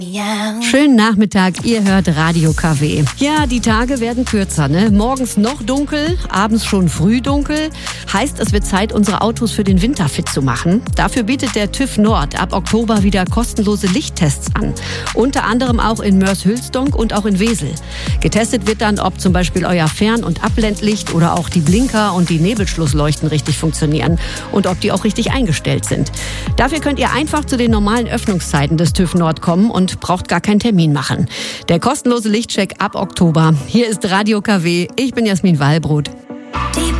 Schönen Nachmittag, ihr hört Radio KW. Ja, die Tage werden kürzer, ne? Morgens noch dunkel, abends schon früh dunkel. Heißt, es wird Zeit, unsere Autos für den Winter fit zu machen. Dafür bietet der TÜV Nord ab Oktober wieder kostenlose Lichttests an. Unter anderem auch in Moers-Hülsdonk und auch in Wesel. Getestet wird dann, ob zum Beispiel euer Fern- und Abblendlicht oder auch die Blinker und die Nebelschlussleuchten richtig funktionieren und ob die auch richtig eingestellt sind. Dafür könnt ihr einfach zu den normalen Öffnungszeiten des TÜV Nord kommen und braucht gar keinen Termin machen. Der kostenlose Lichtcheck ab Oktober. Hier ist Radio KW. Ich bin Jasmin Wallbrot. Die